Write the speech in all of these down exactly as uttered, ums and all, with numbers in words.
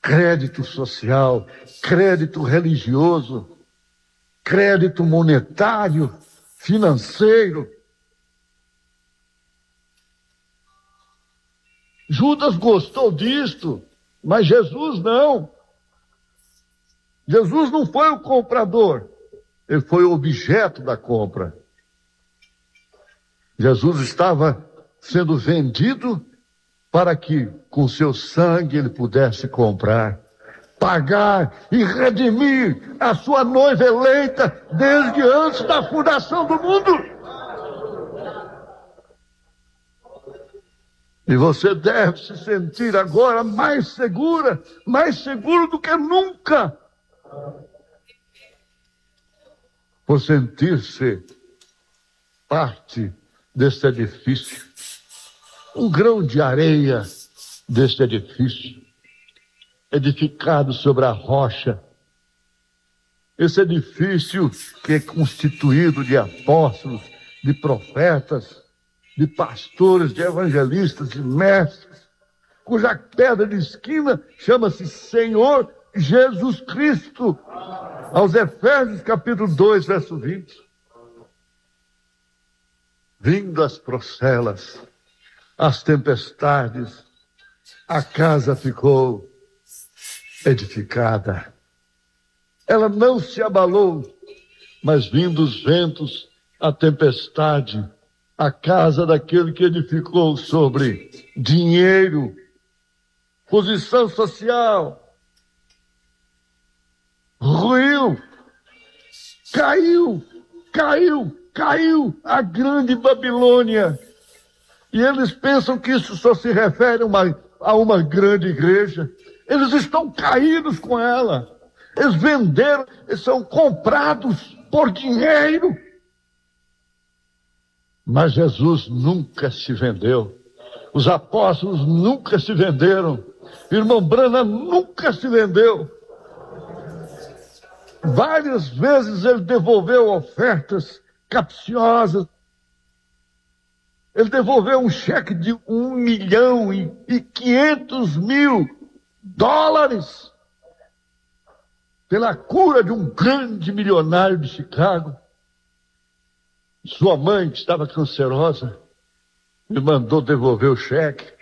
crédito social, crédito religioso, crédito monetário, financeiro. Judas gostou disto, mas Jesus não. Jesus não foi o comprador, ele foi o objeto da compra. Jesus estava sendo vendido para que, com seu sangue, ele pudesse comprar, pagar e redimir a sua noiva eleita desde antes da fundação do mundo. E você deve se sentir agora mais segura, mais seguro do que nunca, por sentir-se parte deste edifício, um grão de areia deste edifício, edificado sobre a rocha. Esse edifício que é constituído de apóstolos, de profetas, de pastores, de evangelistas, de mestres, cuja pedra de esquina chama-se Senhor Jesus Cristo. Aos Efésios capítulo dois, verso vinte. Vindo as procelas, as tempestades, a casa ficou edificada. Ela não se abalou, mas vindo os ventos, a tempestade, a casa daquele que edificou sobre dinheiro, posição social, ruiu, caiu, caiu, caiu a grande Babilônia. E eles pensam que isso só se refere a uma, a uma grande igreja. Eles estão caídos com ela. Eles venderam, eles são comprados por dinheiro. Mas Jesus nunca se vendeu. Os apóstolos nunca se venderam. Irmão Branham nunca se vendeu. Várias vezes ele devolveu ofertas capciosas. Ele devolveu um cheque de um milhão e quinhentos mil dólares pela cura de um grande milionário de Chicago. Sua mãe, que estava cancerosa, me mandou devolver o cheque.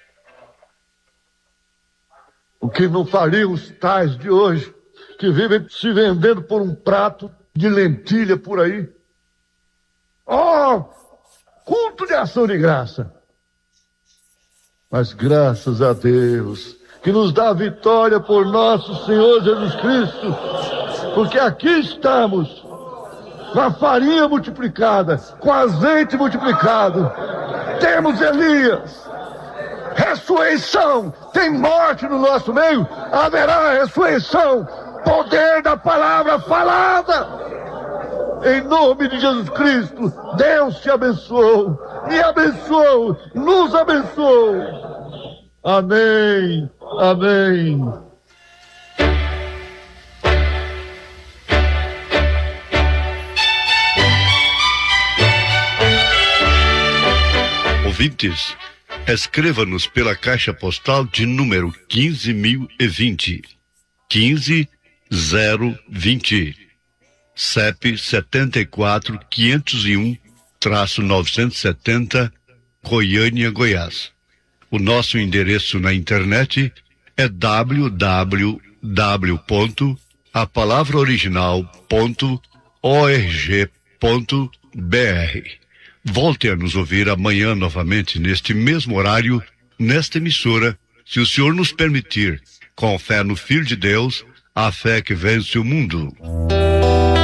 O que não fariam os tais de hoje, que vivem se vendendo por um prato de lentilha por aí. Oh, culto de ação de graça. Mas graças a Deus, que nos dá a vitória por nosso Senhor Jesus Cristo, porque aqui estamos, com a farinha multiplicada, com azeite multiplicado. Temos Elias. Ressurreição. Tem morte no nosso meio, haverá ressurreição. Poder da palavra falada. Em nome de Jesus Cristo, Deus te abençoou, me abençoou, nos abençoou. Amém, amém. Ouvintes, escreva-nos pela caixa postal de número quinze mil e vinte, quinze zero vinte, C E P setenta e quatro, quinhentos e um, novecentos e setenta, Goiânia, Goiás. O nosso endereço na internet é w w w ponto a palavra original ponto org ponto b r. Volte a nos ouvir amanhã novamente neste mesmo horário, nesta emissora, se o Senhor nos permitir, com fé no Filho de Deus, a fé que vence o mundo.